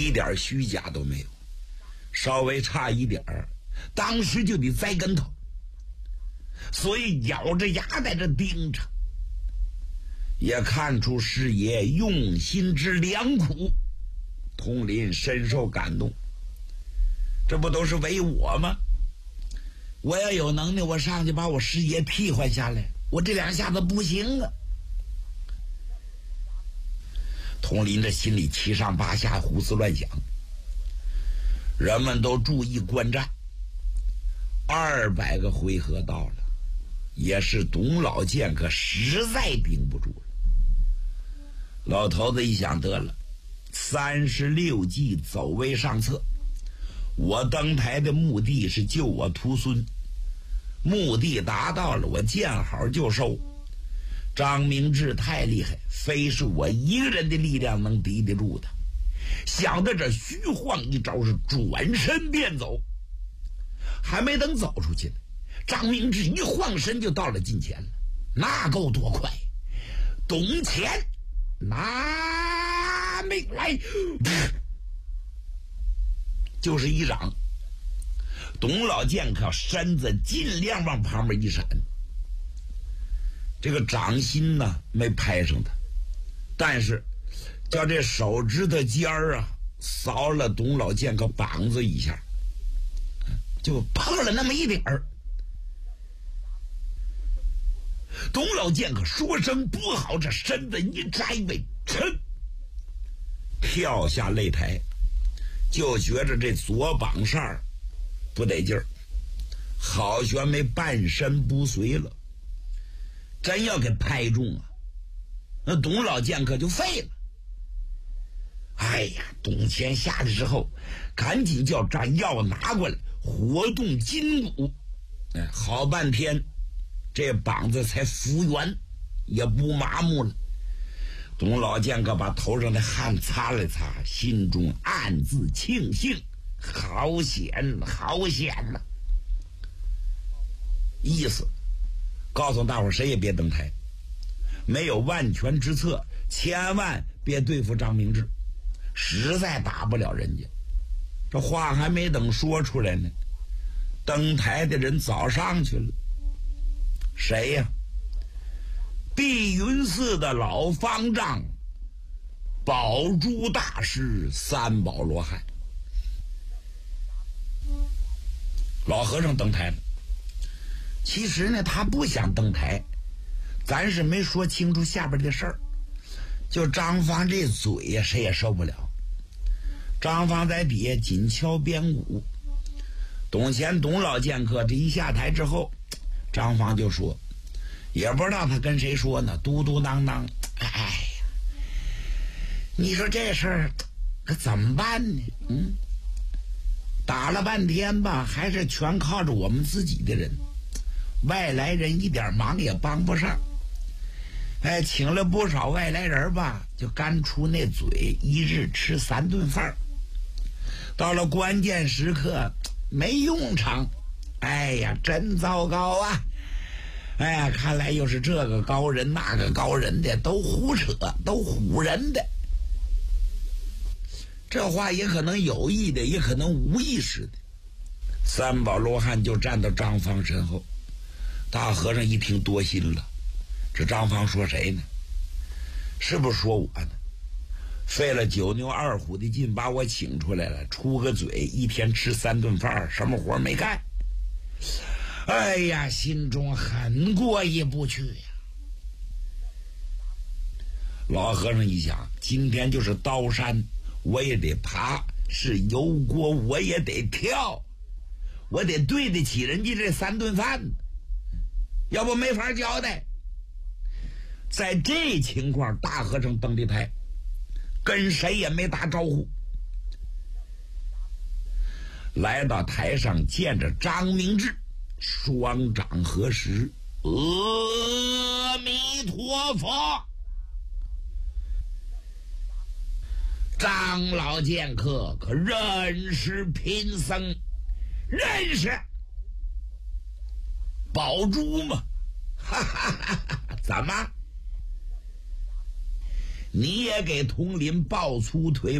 一点虚假都没有，稍微差一点当时就得栽跟头，所以咬着牙在这盯着，也看出师爷用心之良苦。佟林深受感动，这不都是为我吗？我要有能耐，我上去把我师爷替换下来，我这两下子不行啊。佟林这心里七上八下，胡思乱想。人们都注意观战，200个回合到了，也是董老剑客实在顶不住了。老头子一想，得了，36计走为上策，我登台的目的是救我徒孙，目的达到了，我见好就收。张明志太厉害，非是我一个人的力量能敌得住的。想到这，虚晃一招，是转身便走。还没等走出去呢，张明志一晃身就到了近前了，那够多快！董乾拿命来，就是一掌。董老剑客身子尽量往旁边一闪，这个掌心呢没拍上他，但是叫这手指头尖儿扫了董老剑客膀子一下，就碰了那么一点儿。董老剑客说声不好，这身子一摘尾，噌跳下擂台，就觉着这左膀上不得劲儿，好悬没半身不遂了。真要给拍中那董老剑客就废了。哎呀，董乾下来之后，赶紧叫炸药拿过来，活动筋骨。好半天，这膀子才复原，也不麻木了。董老剑客把头上的汗擦了擦，心中暗自庆幸，好险好险了。意思告诉大伙谁也别登台，没有万全之策，千万别对付张明志，实在打不了人家。这话还没等说出来呢，登台的人早上去了。谁呀？碧云寺的老方丈宝珠大师三宝罗汉。老和尚登台了，其实呢他不想登台，咱是没说清楚下边的事儿。就张方这嘴呀，谁也受不了。张方在底下紧敲边鼓，董乾董老剑客这一下台之后，张方就说，也不知道他跟谁说呢，嘟嘟囔囔，哎呀，你说这事儿可怎么办呢？打了半天吧，还是全靠着我们自己的人，外来人一点忙也帮不上。请了不少外来人吧，就干出那嘴，一日吃3顿饭，到了关键时刻没用场。哎呀，真糟糕啊！哎呀，看来又是这个高人那个高人的，都胡扯，都唬人的。这话也可能有意的，也可能无意识的。三宝罗汉就站到张方身后，大和尚一听多心了。这张方说谁呢？是不是说我呢？费了9牛2虎的劲把我请出来了，出个嘴，一天吃3顿饭，什么活没干。哎呀，心中很过意不去呀。老和尚一想，今天就是刀山我也得爬，是油锅我也得跳，我得对得起人家这3顿饭，要不没法交代。在这情况，大和尚登的台，跟谁也没打招呼，来到台上见着张明志，双掌合十，阿弥陀佛。张老剑客可认识贫僧？认识。宝珠吗？哈哈哈哈！怎么？你也给佟林抱粗腿